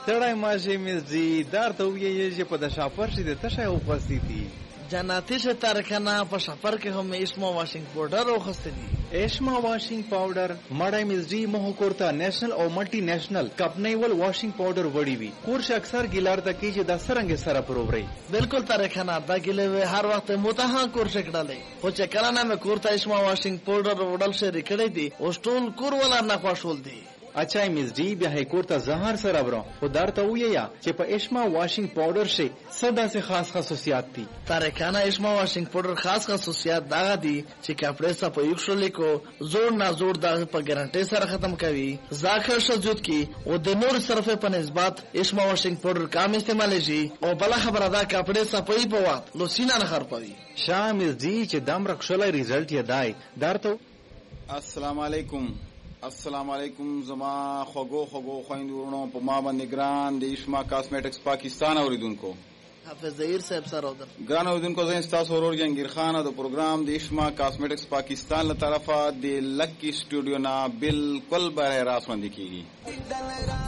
ستړی ماشي مزدي دار ته ویې چې په د شاپر شي د تشه وپسیدي جناتی شه ترکنه په شفر کې هم اسما واشنګ پاوډر اوخسته دي ایشما واشنګ پاوډر مړای مزدي مه کوړه نېشنل او ملټي نېشنل کپنیول واشنګ پاوډر وړي وي کورش اکثر ګیلار ته کې چې د سرنګ سره پرووري بالکل ترکنه دا ګلې هر وخت متها کورش کړلې خو چې کله نه مې کورته اسما واشنګ پاوډر وړل شي کړې دي او ټول کور ولا نه خوشول دي اچھا مزدي بیا هیکور ته زهر سره برو خو درته ویا چې په ایشما واشنګ پاوډر شي صدا سے خاص خصوصیات دي ترکنه ایشما واشنګ پاوډر خاص خصوصیات دا دي چې کپڑے سره په یو شلې کو زور نه زور دا په ګارانټي سره ختم کوي ځاخر شجود کی او د نور صرفه په نسبت ایشما واشنګ پاوډر کم استعمال شي او بل خبره دا کپڑے صفائی په وخت لو سینا نه خر پوي شامل دي چې دم رخصله ریزلټ یې دای درته السلام علیکم زما خوګو خويندورونو په ما باندې ګران د ایشما کاسمیټکس پاکستان اوریدونکو حافظ ظهیر صاحب سره ګران اوریدونکو زه تاسو ورور جنگیر خان د پروګرام د ایشما کاسمیټکس پاکستان له طرفه د لکی سټوډیو نه بالکل بره راځوندې کیږي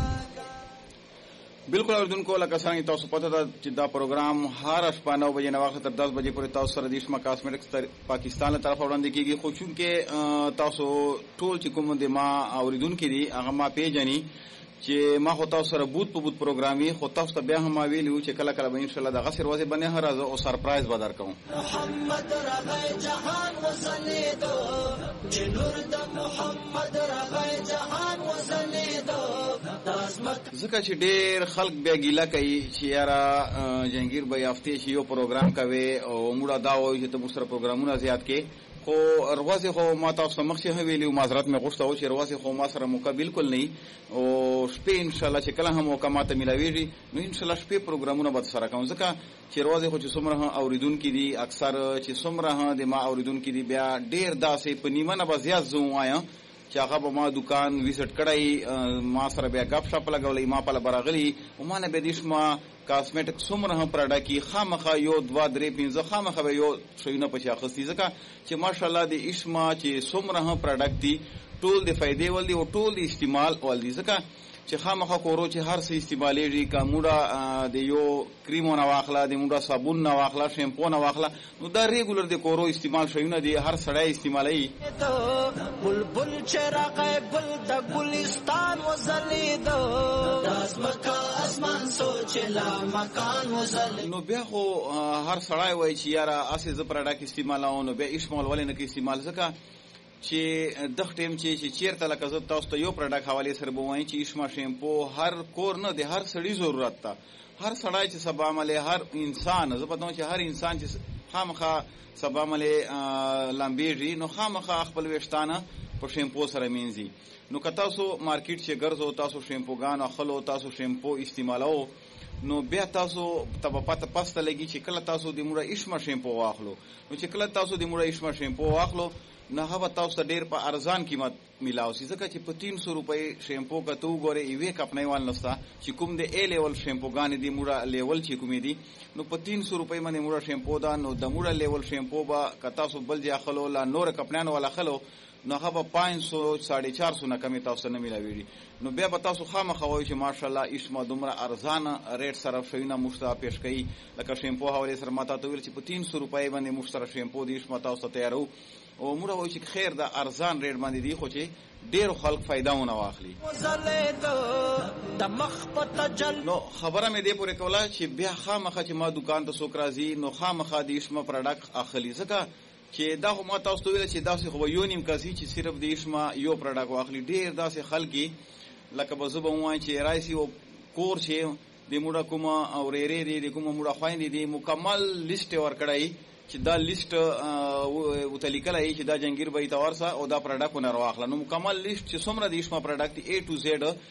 بالکل اوریدونکو لکه څنګه تاسو پته ده چې دا پروګرام هر شپه 9 بجې نه وخت تر 10 بجې پورې تاسو سره د ایشما کاسمیټکس پاکستان له طرفه وړاندې کیږي خو چونکه تاسو ټول چې کوم د ما اوریدونکو دي هغه ما پیژني چې ما خو تاسو سره بوت په بوت پروګرامي خو تاسو ته بیا هم ویلو چې کله کله به ان شاء الله د غسر وځي باندې هر راځو او سرپرایز به درکوم محمد رغی جهان وسلیدو چې نور د محمد رغی جهان وسلیدو ځکه چې ډېر خلک بیا ګیله کوي چې یاره جنگیر به یافتې شي یو پروګرام کوي او موږ دا وایو چې ته موږ سره پروګرامونه زیات کې خو روازي خو ما تاسو مخکې هم ویلو معذرت مې غوښته و چې روازي خو ما سره موقع بالکل نه او شپې ان شاء الله چې کله هم موقع ماته ملاويږي نو ان شاء الله شپې پروګرامونه به سره کوم ځکه چې روازي خو چې څومره اوریدونکو دي اکثر چې څومره د ما اوریدونکو دي بیا ډېر داسې په نیمه نه به زیات زوم وایم چې هغه به ما دکان ویزټ کړی ما سره بیا غپ شپ لګولې ما په لبرغلی او ما نه به دیشما کاسمیټک څومره هم پروډکټي خامخا یو 2 3 5 خامخا به یو شوینه په شاخصي ځکه چې ماشاءالله د ایشما چې څومره هم پروډکټي ټول د فائدې ول دي او ټول د استعمال ول دي ځکه چې خامخا کورو چې هر څه استعمالېږي کومه د یو کریمونه واخله د موږ صابون نه واخله شیمپو نه واخله نو دا ریګولر د کورو استعمال شوونه دي هر سړی استعمالي بلبل چراغ گل د ګلستان وزلیدو داس مکا اسمان سوچلا مکان وزل نو بیا خو هر سړی وای چې یاره اسې ز پروډکټ استعمالو نو بیا اسمال ولنه کې استعمال ځکه چې دغه ټیم چې چیرته لکه زه تاسو ته یو پروډکټ حواله سره بووم چې ایشما شیمپو هر کور نه د هر سړی ضرورت ته هر سړی چې سبا عمله هر انسان زه پته چې هر انسان چې خامخا سبا عمله لامبيږي نو خامخا خپل وشتانه په شیمپو سره مینځي نو که تاسو مارکیټ چې ګرځو تاسو شیمپوګان اخلو تاسو شیمپو استعمالو نو بیا تاسو ته پته پسته لګي چې کله تاسو د موږ ایشما شیمپو واخلو نو چې کله تاسو د موږ ایشما شیمپو واخلو نه هغه تاسو ته ډیر په ارزان قیمت ملاو شي ځکه چې په 300 روپۍ شیمپو کا تو ګوره ایوه کپنې وال نستا چې کوم د ا لیول شیمپوګان دي موږ لیول چې کوم دي نو په 300 روپۍ باندې موږ شیمپو دا نو د موږ لیول شیمپو با کتا سو بل ځا خلو لا نور کپنانو ولا خلو نو هغه 500 450 نه کمی تاسو نه ملاوي نو بیا به تاسو خامخا وایي چې ماشاءالله ایشما دومره ارزان ریټ سره شوینه مشته پیش کوي لکه شیمپو حواله سره ماته ته ویل چې په 300 روپۍ باندې مشتره شیمپو دی ایشما تاسو ته تیارو او موږ وایو چې خیر دا ارزان ریټ باندې دی خو چې ډیر خلک فائداونه واخلي نو خبره مې دې پورې کوله چې بیا خامخا چې ما دکان ته څوک راځي نو خامخا د ایشما پروډکټ اخلي ځکه چې دا خو ما تاسو ته ویل چې داسې خو یو نیم کسي چې صرف د ایشما یو پروډکټ واخلي ډیر داسې خلک لکه به زه به وایم چې رایسي او کور چې د موږ کومه او ریری دي د کومه موږ خويندې دي مکمل لیست ورکړای چې دا لیست او تلیکلای چې دا جنگیر به تورسه او دا پروډکټ نه راخله نو مکمل لیست چې څومره د ایشما پروډکټ A to Z